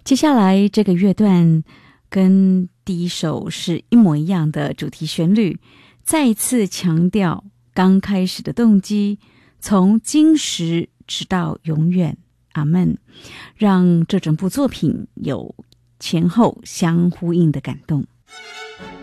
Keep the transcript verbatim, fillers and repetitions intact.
接下来这个乐段跟第一首是一模一样的主题旋律，再一次强调刚开始的动机，从今时直到永远，阿们，让这整部作品有前后相呼应的感动。